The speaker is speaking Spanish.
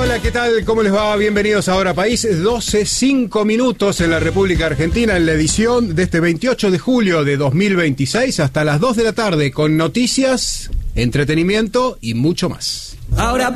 Hola, ¿qué tal? ¿Cómo les va? Bienvenidos a Ahora País. 12:05 en la República Argentina, en la edición de este 28 de julio de 2026 hasta las 2 de la tarde, con noticias, entretenimiento y mucho más. Ahora